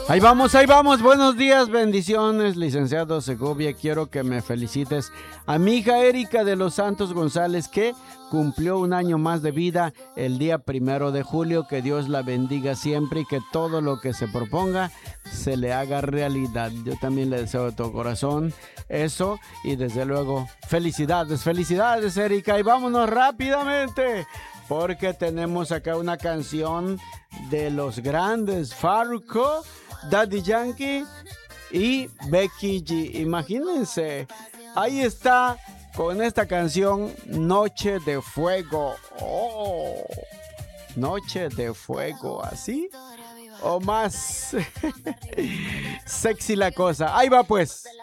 Ahí vamos. Buenos días, bendiciones, licenciado Segovia. Quiero que me felicites a mi hija Erika de los Santos González, que cumplió un año más de vida el día 1 de julio. Que Dios la bendiga siempre y que todo lo que se proponga se le haga realidad. Yo también le deseo de todo corazón eso y desde luego felicidades, Erika. Y vámonos rápidamente porque tenemos acá una canción de los grandes Farruko, Daddy Yankee y Becky G. Imagínense, ahí está con esta canción Noche de Fuego. Oh, Noche de Fuego, ¿así? O más sexy la cosa. Ahí va pues.